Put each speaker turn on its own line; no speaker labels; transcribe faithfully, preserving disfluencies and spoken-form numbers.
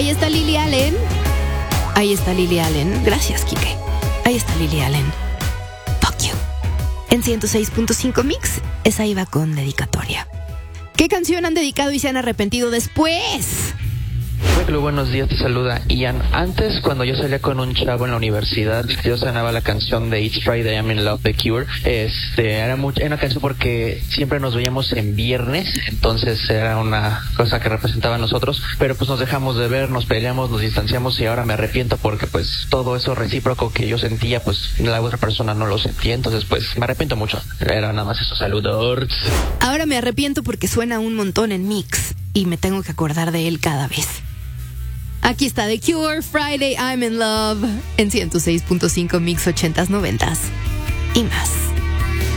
Ahí está Lily Allen. Ahí está Lily Allen. Gracias, Kike. Ahí está Lily Allen. Fuck you. En ciento seis punto cinco Mix, esa iba con dedicatoria. ¿Qué canción han dedicado y se han arrepentido después?
Club, buenos días, te saluda Ian. Antes, cuando yo salía con un chavo en la universidad, yo sonaba la canción de It's Friday, I'm in Love, The Cure. Este, era, muy, era una canción porque siempre nos veíamos en viernes, entonces era una cosa que representaba a nosotros, pero pues nos dejamos de ver, nos peleamos, nos distanciamos y ahora me arrepiento porque pues todo eso recíproco que yo sentía, pues la otra persona no lo sentía, entonces pues me arrepiento mucho. Era nada más eso, saludos.
Ahora me arrepiento porque suena un montón en Mix y me tengo que acordar de él cada vez. Aquí está The Cure, Friday, I'm in Love, en ciento seis punto cinco Mix ochentas, noventas y más.